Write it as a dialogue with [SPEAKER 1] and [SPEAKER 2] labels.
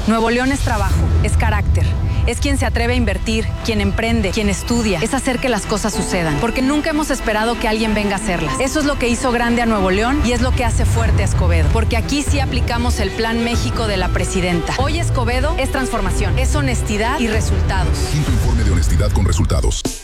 [SPEAKER 1] Nuevo León es trabajo, es carácter. Es quien se atreve a invertir, quien emprende, quien estudia. Es hacer que las cosas sucedan. Porque nunca hemos esperado que alguien venga a hacerlas. Eso es lo que hizo grande a Nuevo León y es lo que hace fuerte a Escobedo. Porque aquí sí aplicamos el Plan México de la presidenta. Hoy Escobedo es transformación, es honestidad y resultados.
[SPEAKER 2] Quinto informe de honestidad con resultados.